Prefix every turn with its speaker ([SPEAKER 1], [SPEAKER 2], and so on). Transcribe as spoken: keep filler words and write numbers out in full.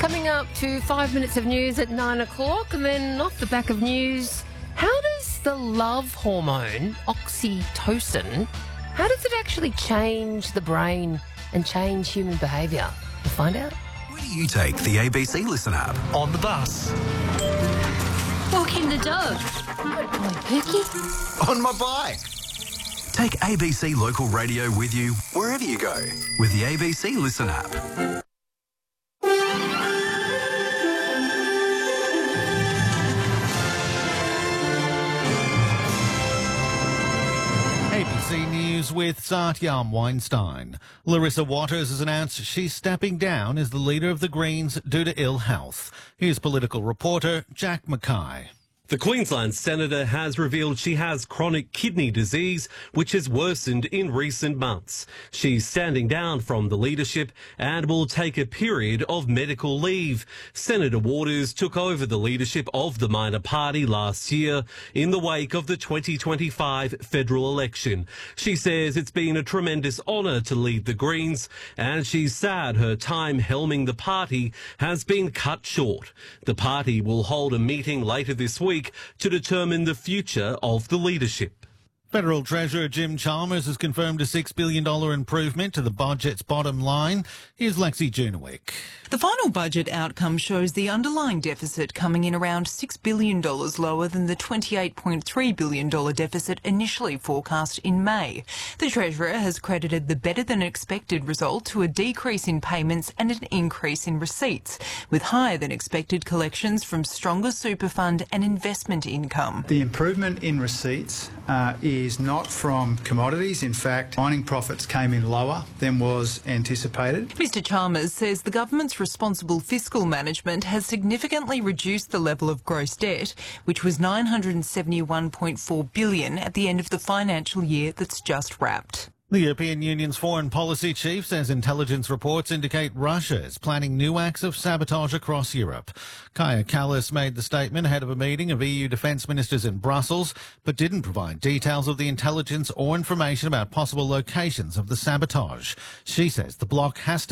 [SPEAKER 1] Coming up to five minutes of news at nine o'clock, and then off the back of news, how does the love hormone, oxytocin, how does it actually change the brain and change human behaviour? We'll find out.
[SPEAKER 2] Where do you take the A B C Listen app?
[SPEAKER 3] On the bus.
[SPEAKER 4] Walking the dog.
[SPEAKER 1] Good boy, Pookie.
[SPEAKER 2] On my bike. Take A B C Local Radio with you wherever you go with the A B C Listen app.
[SPEAKER 3] A B C News with Satyam Weinstein. Larissa Waters has announced she's stepping down as the leader of the Greens due to ill health. Here's political reporter Jack Mackay.
[SPEAKER 5] The Queensland Senator has revealed she has chronic kidney disease, which has worsened in recent months. She's standing down from the leadership and will take a period of medical leave. Senator Waters took over the leadership of the minor party last year in the wake of the twenty twenty-five federal election. She says it's been a tremendous honour to lead the Greens, and she's sad her time helming the party has been cut short. The party will hold a meeting later this week to determine the future of the leadership.
[SPEAKER 3] Federal Treasurer Jim Chalmers has confirmed a six billion dollars improvement to the budget's bottom line. Here's Lexi Junewick.
[SPEAKER 6] The final budget outcome shows the underlying deficit coming in around six billion dollars lower than the twenty-eight point three billion dollars deficit initially forecast in May. The Treasurer has credited the better-than-expected result to a decrease in payments and an increase in receipts, with higher-than-expected collections from stronger super fund and investment income.
[SPEAKER 7] The improvement in receipts uh, is not from commodities. In fact, mining profits came in lower than was anticipated.
[SPEAKER 6] Mister Chalmers says the government's responsible fiscal management has significantly reduced the level of gross debt, which was nine hundred seventy-one point four billion dollars at the end of the financial year that's just wrapped.
[SPEAKER 3] The European Union's foreign policy chief says intelligence reports indicate Russia is planning new acts of sabotage across Europe. Kaja Kallas made the statement ahead of a meeting of E U defence ministers in Brussels, but didn't provide details of the intelligence or information about possible locations of the sabotage. She says the bloc has to